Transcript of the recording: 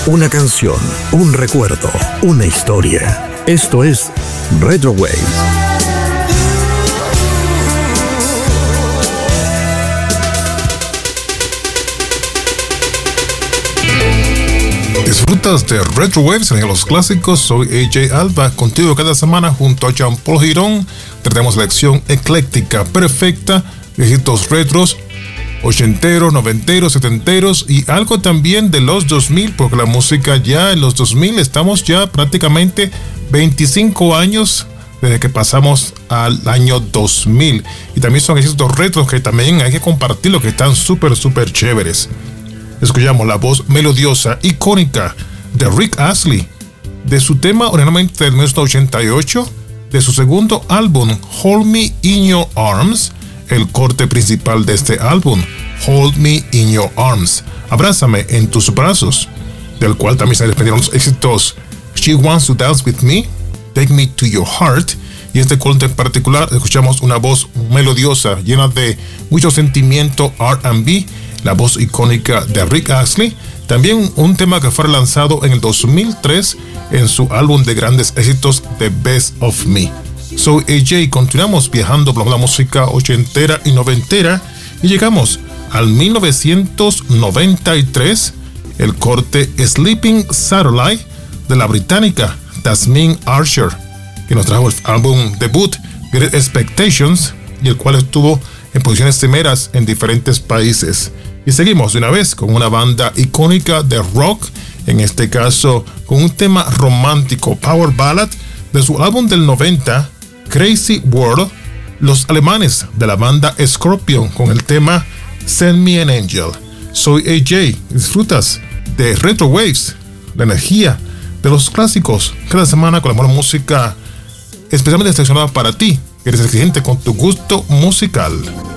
Una canción, un recuerdo, una historia. Esto es Retro Waves. Disfrutas de Retro Waves en los clásicos. Soy AJ Alba, contigo cada semana junto a Jean Paul Girón. Tenemos selección ecléctica perfecta, viejitos retros, ochenteros, noventeros, setenteros y algo también de los 2000, porque la música ya en los 2000 estamos ya prácticamente 25 años desde que pasamos al año 2000. Y también son estos retros que también hay que compartirlo, que están súper chéveres. Escuchamos la voz melodiosa, icónica de Rick Astley, de su tema originalmente del 1988, de su segundo álbum, Hold Me In Your Arms, el corte principal de este álbum, Hold Me In Your Arms, Abrázame en tus brazos, del cual también se desprendieron los éxitos She Wants to Dance With Me, Take Me To Your Heart, y este corte en particular escuchamos una voz melodiosa, llena de mucho sentimiento R&B, la voz icónica de Rick Astley, también un tema que fue lanzado en el 2003 en su álbum de grandes éxitos The Best of Me. Soy AJ, continuamos viajando por la música ochentera y noventera y llegamos al 1993, el corte Sleeping Satellite de la británica Tasmin Archer, que nos trajo el álbum debut Great Expectations y el cual estuvo en posiciones primeras en diferentes países. Y seguimos de una vez con una banda icónica de rock, en este caso con un tema romántico, power ballad, de su álbum del 90, Crazy World, los alemanes de la banda Scorpion, con el tema Send Me an Angel. Soy AJ, disfrutas de Retro Waves, la energía de los clásicos, cada semana con la mejor música especialmente seleccionada para ti, que eres exigente con tu gusto musical.